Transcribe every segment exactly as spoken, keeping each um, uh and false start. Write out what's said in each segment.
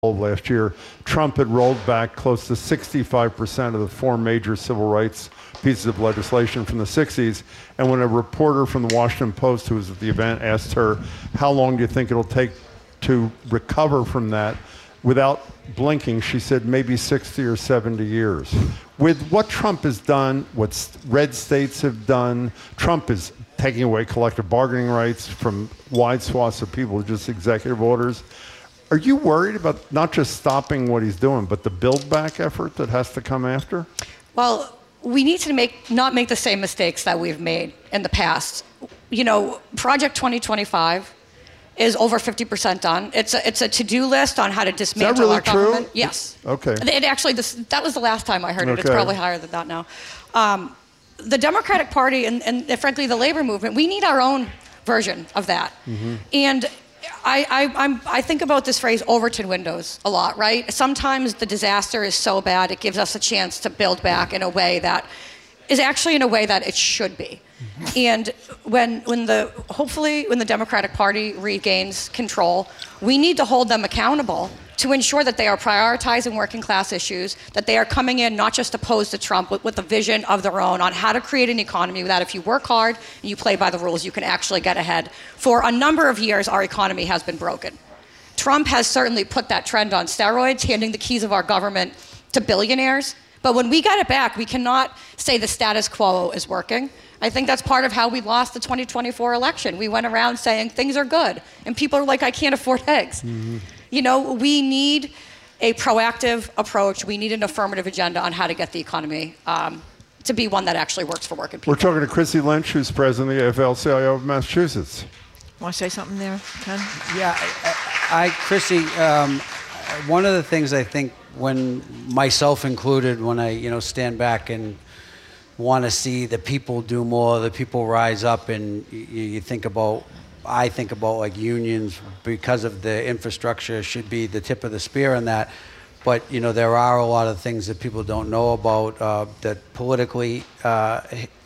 of last year, Trump had rolled back close to sixty-five percent of the four major civil rights pieces of legislation from the sixties. And when a reporter from the Washington Post who was at the event asked her, how long do you think it'll take to recover from that, without blinking, she said maybe sixty or seventy years. With what Trump has done, what red states have done, Trump is taking away collective bargaining rights from wide swaths of people with just executive orders. Are you worried about not just stopping what he's doing, but the Build Back effort that has to come after? Well, we need to make not make the same mistakes that we've made in the past. You know, Project twenty twenty-five is over fifty percent done. It's a, it's a to-do list on how to dismantle Is that really our government. true? Yes. Okay. It actually, this, that was the last time I heard it. Okay. It's probably higher than that now. Um, the Democratic Party and, and frankly the labor movement, we need our own version of that. Mm-hmm. And I, I, I'm, I think about this phrase Overton windows a lot, right? Sometimes the disaster is so bad it gives us a chance to build back in a way that is actually in a way that it should be. Mm-hmm. And when, when the, hopefully when the Democratic Party regains control, we need to hold them accountable to ensure that they are prioritizing working class issues, that they are coming in not just opposed to Trump, but with a vision of their own on how to create an economy that if you work hard and you play by the rules, you can actually get ahead. For a number of years, our economy has been broken. Trump has certainly put that trend on steroids, handing the keys of our government to billionaires. But when we get it back, we cannot say the status quo is working. I think that's part of how we lost the twenty twenty-four election. We went around saying things are good, and people are like, I can't afford eggs. Mm-hmm. You know, we need a proactive approach. We need an affirmative agenda on how to get the economy um, to be one that actually works for working people. We're talking to Chrissy Lynch, who's president of the A F L C I O of Massachusetts. Want to say something there, Ken? Yeah, I, I Chrissy, um, one of the things I think when myself included, when I, you know, stand back and want to see the people do more, the people rise up, and you, you think about, I think about like unions because of the infrastructure should be the tip of the spear in that. But, you know, there are a lot of things that people don't know about uh, that politically, uh,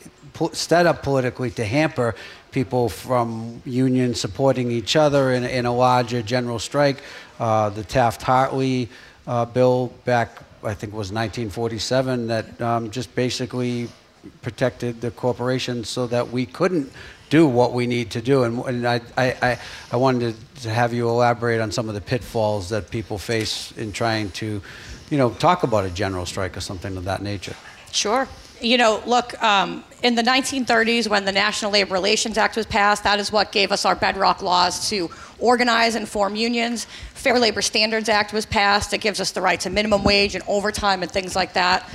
set up politically to hamper people from unions supporting each other in, in a larger general strike. Uh, the Taft-Hartley uh, bill back, I think it was nineteen forty-seven, that um, just basically protected the corporations so that we couldn't do what we need to do. And, and I, I, I wanted to have you elaborate on some of the pitfalls that people face in trying to, you know, talk about a general strike or something of that nature. Sure. You know, look, um, in the nineteen thirties, when the National Labor Relations Act was passed, that is what gave us our bedrock laws to organize and form unions. Fair Labor Standards Act was passed. It gives us the right to minimum wage and overtime and things like that.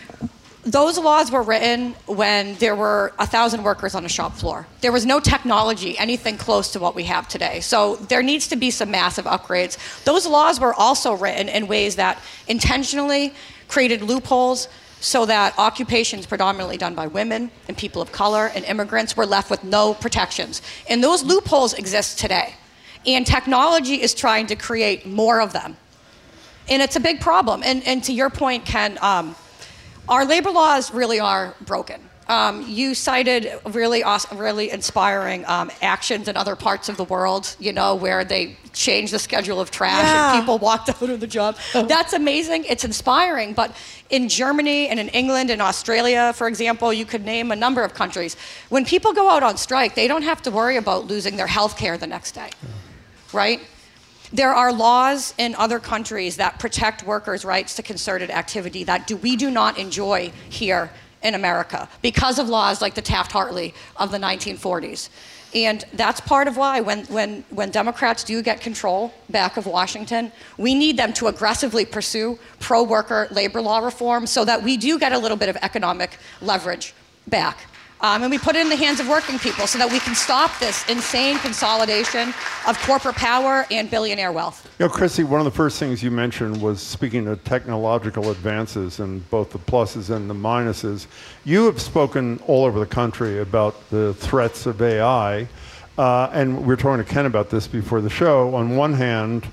Those laws were written when there were a thousand workers on a shop floor. There was no technology, anything close to what we have today. So there needs to be some massive upgrades. Those laws were also written in ways that intentionally created loopholes so that occupations predominantly done by women and people of color and immigrants were left with no protections. And those loopholes exist today. And technology is trying to create more of them. And it's a big problem. And, and to your point, Ken, um, our labor laws really are broken. Um, you cited really awesome, really inspiring um, actions in other parts of the world, you know, where they changed the schedule of trash yeah. and people walked out of the job. That's amazing. It's inspiring. But in Germany and in England and Australia, for example, you could name a number of countries. When people go out on strike, they don't have to worry about losing their health care the next day, right? There are laws in other countries that protect workers' rights to concerted activity that do, we do not enjoy here in America because of laws like the Taft-Hartley of the nineteen forties. And that's part of why when, when, when Democrats do get control back of Washington, we need them to aggressively pursue pro-worker labor law reform so that we do get a little bit of economic leverage back. Um, and we put it in the hands of working people so that we can stop this insane consolidation of corporate power and billionaire wealth. You know, Chrissy, one of the first things you mentioned was speaking of technological advances and both the pluses and the minuses. You have spoken all over the country about the threats of A I, uh, and we were talking to Ken about this before the show. On one hand,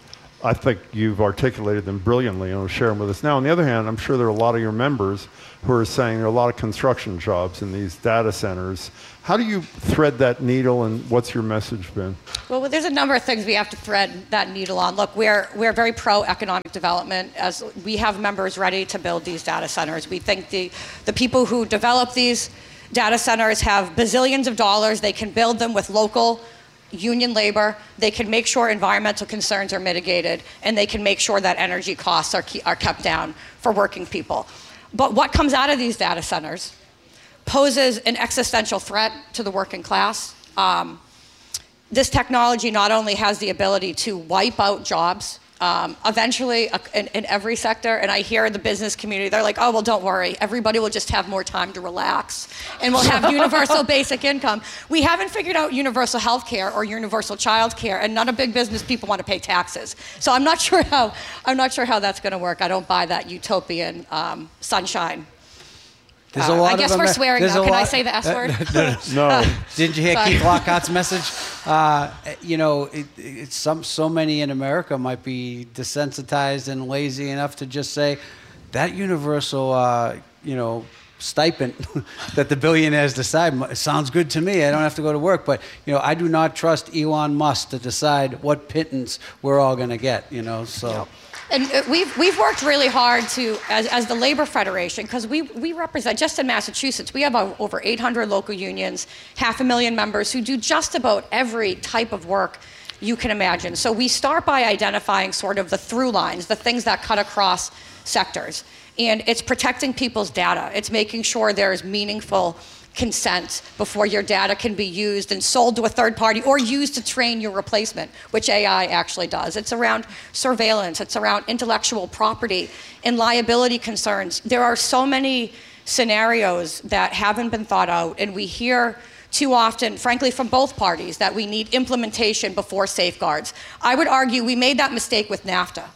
I think you've articulated them brilliantly and will share them with us now. On the other hand, I'm sure there are a lot of your members who are saying there are a lot of construction jobs in these data centers. How do you thread that needle, and what's your message been? Well, there's a number of things we have to thread that needle on. Look, we're, we're very pro-economic development, as we have members ready to build these data centers. We think the, the people who develop these data centers have bazillions of dollars. They can build them with local union labor. They can make sure environmental concerns are mitigated, and they can make sure that energy costs are, ke- are kept down for working people. But what comes out of these data centers poses an existential threat to the working class. Um, this technology not only has the ability to wipe out jobs, um, eventually uh, in, in every sector, and I hear the business community, they're like, oh, well, don't worry, everybody will just have more time to relax, and we'll have universal basic income. We haven't figured out universal health care or universal child care, and none of big business people want to pay taxes. So I'm not sure how, I'm not sure how that's going to work. I don't buy that utopian um, sunshine. There's a Uh, lot I guess of we're Amer- swearing there's now. a Can I lot- say the S word? No. Didn't you hear Sorry. Keith Lockhart's message? Uh, you know, it, it's some so many in America might be desensitized and lazy enough to just say that universal, uh, you know, stipend that the billionaires decide m- sounds good to me. I don't have to go to work, but you know, I do not trust Elon Musk to decide what pittance we're all going to get. You know, so. Yep. And uh, we've, we've worked really hard to, as, as the Labor Federation, because we, we represent, just in Massachusetts, we have uh, over eight hundred local unions, half a million members who do just about every type of work you can imagine. So we start by identifying sort of the through lines, the things that cut across sectors. And it's protecting people's data. It's making sure there's meaningful consent before your data can be used and sold to a third party or used to train your replacement, which A I actually does. It's around surveillance, it's around intellectual property and liability concerns. There are so many scenarios that haven't been thought out, and we hear too often, frankly, from both parties, that we need implementation before safeguards. I would argue we made that mistake with NAFTA.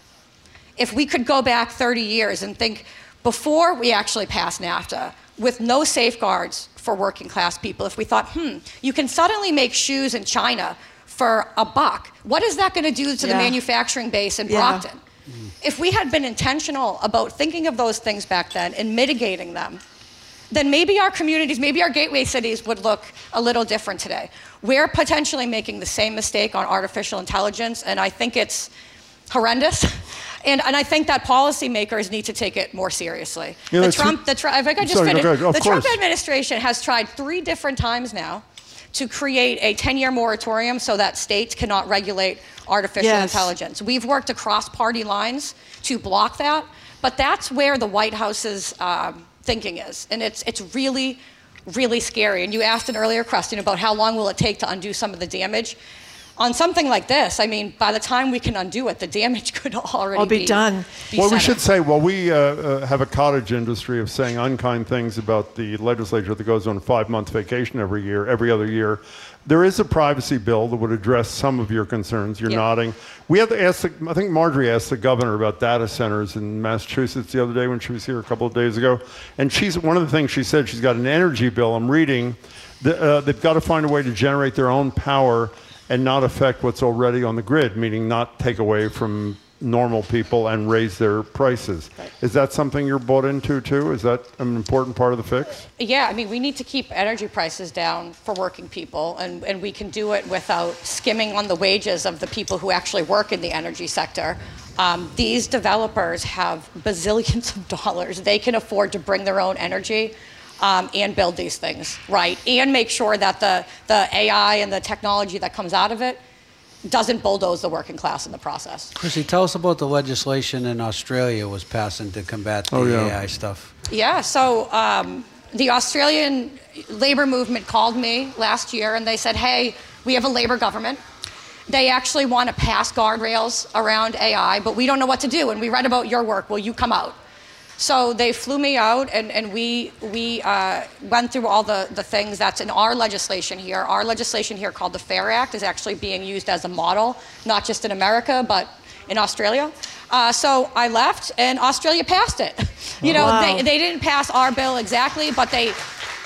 If we could go back thirty years and think, before we actually passed NAFTA, with no safeguards for working class people, if we thought, hmm, you can suddenly make shoes in China for a buck, what is that going to do to Yeah. the manufacturing base in Yeah. Brockton? Mm-hmm. If we had been intentional about thinking of those things back then and mitigating them, then maybe our communities, maybe our gateway cities would look a little different today. We're potentially making the same mistake on artificial intelligence, and I think it's horrendous. And, and I think that policymakers need to take it more seriously. Yeah, the that's Trump, who- the Tru- if I could just Sorry, finish, go ahead. Of the Trump course. administration has tried three different times now to create a ten-year moratorium so that states cannot regulate artificial Yes. intelligence. We've worked across party lines to block that, but that's where the White House's um, thinking is, and it's it's really, really scary. And you asked an earlier question about how long will it take to undo some of the damage. On something like this, I mean, by the time we can undo it, the damage could already I'll be done. be Well, we set should up. say, well, we uh, uh, have a cottage industry of saying unkind things about the legislature that goes on a five-month vacation every year, every other year. There is a privacy bill that would address some of your concerns. You're Yeah. nodding. We have to ask, the, I think Marjorie asked the governor about data centers in Massachusetts the other day when she was here a couple of days ago. And she's one of the things she said, she's got an energy bill. I'm reading. The, uh, they've got to find a way to generate their own power and not affect what's already on the grid, meaning not take away from normal people and raise their prices. Right. Is that something you're bought into too? Is that an important part of the fix? Yeah, I mean, we need to keep energy prices down for working people, and, and we can do it without skimming on the wages of the people who actually work in the energy sector. Um, these developers have bazillions of dollars. They can afford to bring their own energy um, and build these things, right? And make sure that the, the A I and the technology that comes out of it doesn't bulldoze the working class in the process. Chrissy, tell us about the legislation in Australia was passing to combat the Oh, yeah. A I stuff. Yeah, so um, the Australian labor movement called me last year and they said, hey, we have a labor government. They actually want to pass guardrails around A I, but we don't know what to do. And we read about your work. Will you come out? So they flew me out, and, and we, we uh, went through all the, the things that's in our legislation here. Our legislation here called the FAIR Act is actually being used as a model, not just in America, but in Australia. Uh, so I left, and Australia passed it. You know, Wow. they, they didn't pass our bill exactly, but they,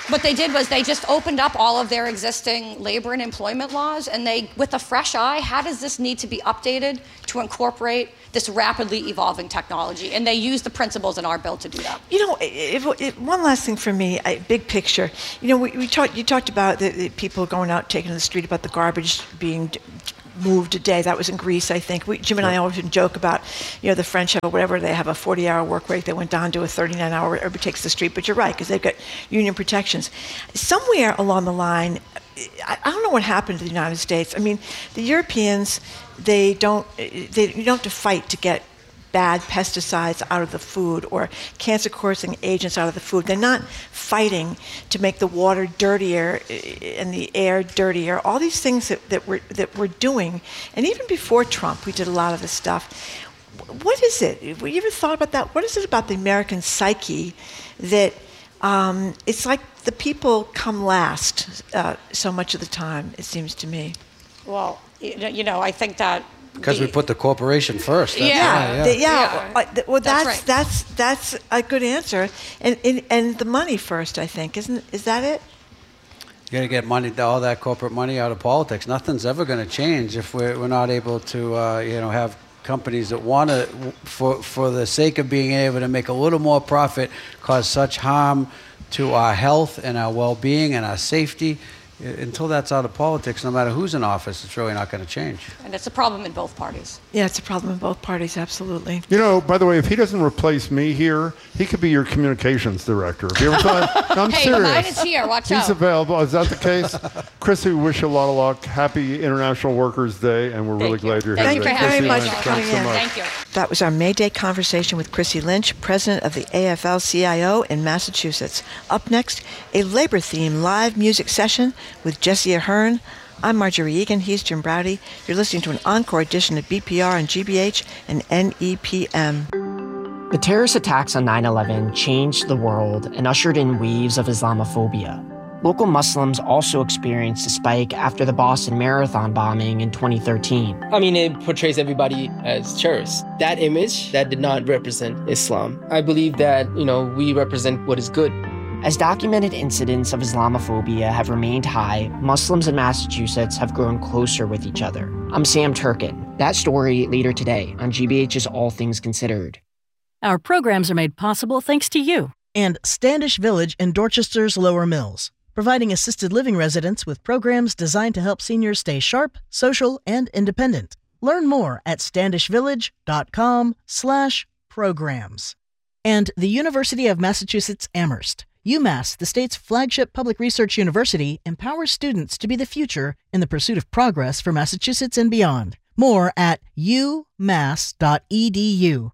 what they did was they just opened up all of their existing labor and employment laws, and they, with a fresh eye, how does this need to be updated to incorporate this rapidly evolving technology? And they used the principles in our bill to do that. You know, if, if, one last thing for me, I, big picture. You know, we, we talked. You talked about the, the people going out, taking to the street, about the garbage being d- moved a day. That was in Greece, I think. We, Jim and I always joke about, you know, the French have a, whatever, they have a forty-hour work week. They went down to a thirty-nine hour, everybody takes the street. But you're right, because they've got union protections. Somewhere along the line, I, I don't know what happened to the United States. I mean, the Europeans, they don't, they, you don't have to fight to get bad pesticides out of the food or cancer-causing agents out of the food. They're not fighting to make the water dirtier and the air dirtier. All these things that, that, we're, that we're doing, and even before Trump, we did a lot of this stuff. What is it? Have you ever thought about that? What is it about the American psyche that um, it's like the people come last uh, so much of the time, it seems to me? Well, you know, I think that Because we put the corporation first. That's Yeah. why, yeah. The- yeah, Yeah. uh, th- well, That's that's right. that's that's a good answer, and, and and the money first, I think, isn't is that it? You got to get money, all that corporate money out of politics. Nothing's ever going to change if we're, we're not able to, uh, you know, have companies that want to, for for the sake of being able to make a little more profit, cause such harm to our health and our well-being and our safety. Until that's out of politics, no matter who's in office, it's really not going to change. And it's a problem in both parties. Yeah, it's a problem in both parties, absolutely. You know, by the way, if he doesn't replace me here, he could be your communications director. Have you ever thought? No, I'm Hey, serious. mine is here. Watch He's out. available. Is that the case? Chrissy, we wish you a lot of luck. Happy International Workers' Day, and we're really Thank you. glad you're Thank here you today. for having Chrissy me. Lynch, Thank thanks you so for much. Thank you. That was our May Day conversation with Chrissy Lynch, president of the A F L C I O in Massachusetts. Up next, a labor-themed live music session with Jesse Ahern. I'm Marjorie Egan. He's Jim Browdy. You're listening to an encore edition of B P R on G B H and N E P M. The terrorist attacks on nine eleven changed the world and ushered in waves of Islamophobia. Local Muslims also experienced a spike after the Boston Marathon bombing in twenty thirteen. I mean, it portrays everybody as terrorists. That image, that did not represent Islam. I believe that, you know, we represent what is good. As documented incidents of Islamophobia have remained high, Muslims in Massachusetts have grown closer with each other. I'm Sam Turkin. That story later today on G B H's All Things Considered. Our programs are made possible thanks to you and Standish Village in Dorchester's Lower Mills, providing assisted living residents with programs designed to help seniors stay sharp, social, and independent. Learn more at standishvillage.com slash programs. And the University of Massachusetts Amherst. UMass, the state's flagship public research university, empowers students to be the future in the pursuit of progress for Massachusetts and beyond. More at u mass dot e d u.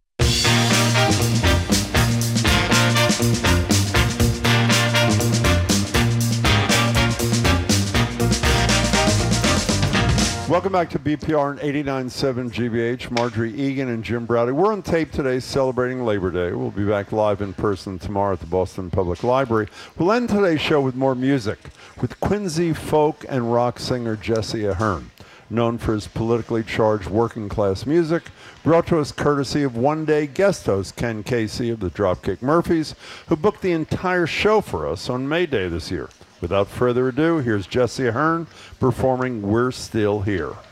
Welcome back to B P R and eighty-nine point seven G B H. Marjorie Egan and Jim Browdy. We're on tape today celebrating Labor Day. We'll be back live in person tomorrow at the Boston Public Library. We'll end today's show with more music with Quincy folk and rock singer Jesse Ahern, known for his politically charged working-class music, brought to us courtesy of one-day guest host Ken Casey of the Dropkick Murphys, who booked the entire show for us on May Day this year. Without further ado, here's Jesse Ahern performing We're Still Here.